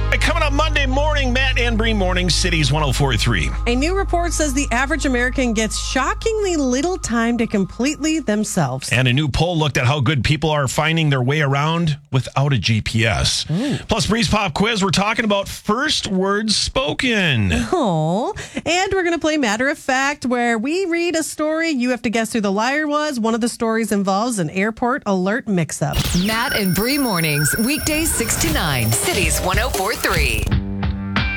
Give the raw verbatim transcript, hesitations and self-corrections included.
Coming up Monday morning, Matt and Bree Morning, Cities one oh four point three. A new report says the average American gets shockingly little time to completely themselves. And a new poll looked at how good people are finding their way around without a G P S. Mm. Plus, Bree's Pop Quiz, we're talking about first words spoken. Oh, and we're going to play Matter of Fact, where we read a story. You have to guess who the liar was. One of the stories involves an airport alert mix-up. Matt and Bree Mornings, weekdays six to nine, Cities one oh four point three.